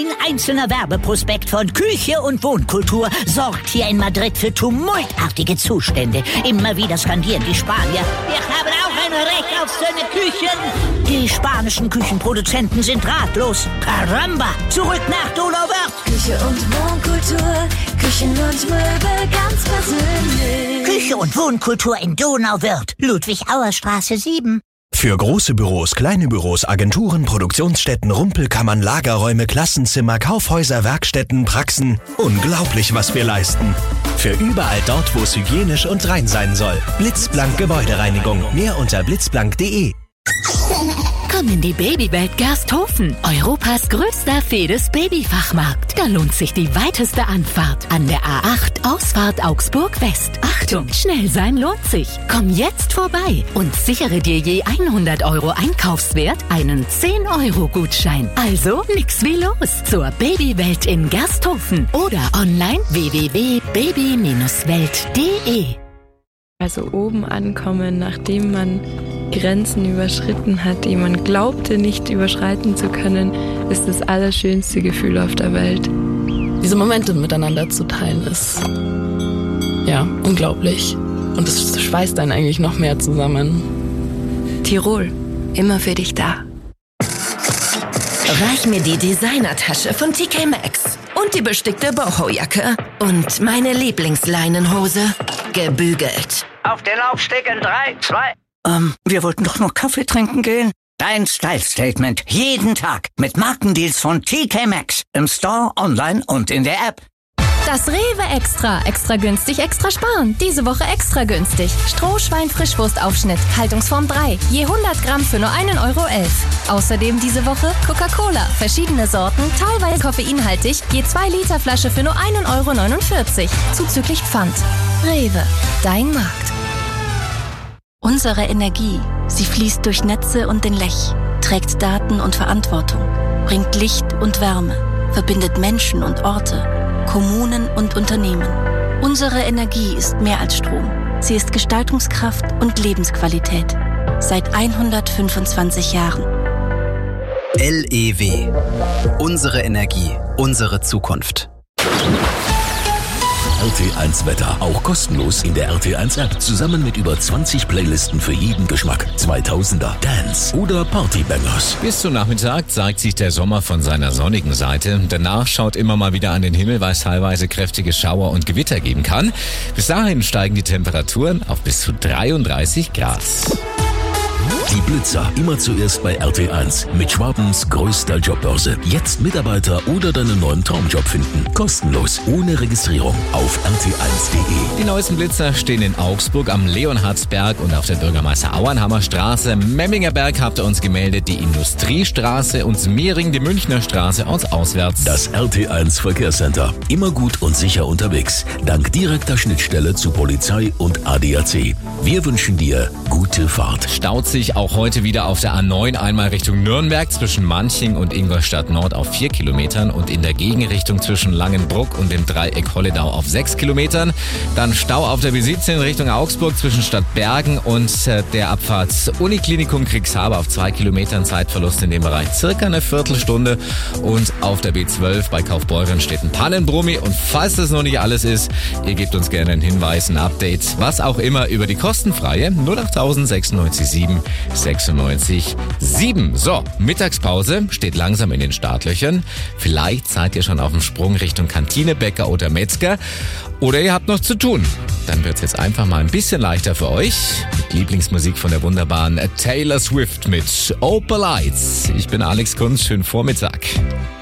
Ein einzelner Werbeprospekt von Küche und Wohnkultur sorgt hier in Madrid für tumultartige Zustände. Immer wieder skandieren die Spanier: wir haben auch ein Recht auf schöne Küchen. Die spanischen Küchenproduzenten sind ratlos. Caramba, zurück nach Donauwörth. Küche und Wohnkultur, Küchen und Möbel ganz persönlich. Küche und Wohnkultur in Donauwörth, Ludwig-Auer-Straße 7. Für große Büros, kleine Büros, Agenturen, Produktionsstätten, Rumpelkammern, Lagerräume, Klassenzimmer, Kaufhäuser, Werkstätten, Praxen. Unglaublich, was wir leisten. Für überall dort, wo es hygienisch und rein sein soll. Blitzblank Gebäudereinigung. Mehr unter blitzblank.de. Komm in die Babywelt Gersthofen, Europas größter Fedes-Babyfachmarkt. Da lohnt sich die weiteste Anfahrt an der A8 Ausfahrt Augsburg West. Achtung, schnell sein lohnt sich. Komm jetzt vorbei und sichere dir je 100 € Einkaufswert einen 10-€-Gutschein. Also nix wie los zur Babywelt in Gersthofen oder online www.baby-welt.de. Also oben ankommen, nachdem man Grenzen überschritten hat, die man glaubte nicht überschreiten zu können, ist das allerschönste Gefühl auf der Welt. Diese Momente miteinander zu teilen ist, ja, unglaublich. Und es schweißt einen eigentlich noch mehr zusammen. Tirol, immer für dich da. Reich mir die Designertasche von TK Maxx und die bestickte Boho-Jacke und meine Lieblingsleinenhose, gebügelt. Auf den Laufsteg in 3, 2... wir wollten doch nur Kaffee trinken gehen. Dein Style-Statement. Jeden Tag. Mit Markendeals von TK Maxx. Im Store, online und in der App. Das Rewe Extra. Extra günstig, extra sparen. Diese Woche extra günstig. Strohschwein-Frischwurstaufschnitt. Haltungsform 3. Je 100 Gramm für nur 1,11 €. Außerdem diese Woche Coca-Cola. Verschiedene Sorten, teilweise koffeinhaltig. Je 2 Liter Flasche für nur 1,49 €. Zuzüglich Pfand. Rewe. Dein Markt. Unsere Energie, sie fließt durch Netze und den Lech, trägt Daten und Verantwortung, bringt Licht und Wärme, verbindet Menschen und Orte, Kommunen und Unternehmen. Unsere Energie ist mehr als Strom. Sie ist Gestaltungskraft und Lebensqualität. Seit 125 Jahren. LEW. Unsere Energie, unsere Zukunft. RT1 Wetter. Auch kostenlos in der RT1 App. Zusammen mit über 20 Playlisten für jeden Geschmack. 2000er, Dance oder Partybangers. Bis zum Nachmittag zeigt sich der Sommer von seiner sonnigen Seite. Danach schaut immer mal wieder an den Himmel, weil es teilweise kräftige Schauer und Gewitter geben kann. Bis dahin steigen die Temperaturen auf bis zu 33 Grad. Die Blitzer. Immer zuerst bei RT1. Mit Schwabens größter Jobbörse. Jetzt Mitarbeiter oder deinen neuen Traumjob finden. Kostenlos. Ohne Registrierung. Auf rt1.de. Die neuesten Blitzer stehen in Augsburg am Leonhardsberg und auf der Bürgermeister-Auernhammer Straße. Memminger Berg habt ihr uns gemeldet. Die Industriestraße und Mehring, die Münchner Straße aus auswärts. Das RT1 Verkehrscenter. Immer gut und sicher unterwegs. Dank direkter Schnittstelle zu Polizei und ADAC. Wir wünschen dir gute Fahrt. Staut sich auch heute wieder auf der A9 einmal Richtung Nürnberg zwischen Manching und Ingolstadt Nord auf 4 Kilometern und in der Gegenrichtung zwischen Langenbruck und dem Dreieck Holledau auf 6 Kilometern. Dann Stau auf der B17 Richtung Augsburg zwischen Stadtbergen und der Abfahrt Uniklinikum Kriegshaber auf 2 Kilometern. Zeitverlust in dem Bereich circa eine Viertelstunde. Und auf der B12 bei Kaufbeuren steht ein Pannenbrummi. Und falls das noch nicht alles ist, ihr gebt uns gerne einen Hinweis, ein Update, was auch immer über die kostenfreie 08096 96 7. So, Mittagspause steht langsam in den Startlöchern. Vielleicht seid ihr schon auf dem Sprung Richtung Kantine, Bäcker oder Metzger. Oder ihr habt noch zu tun. Dann wird's jetzt einfach mal ein bisschen leichter für euch. Mit Lieblingsmusik von der wunderbaren Taylor Swift mit Opal Lights. Ich bin Alex Kunz, schönen Vormittag.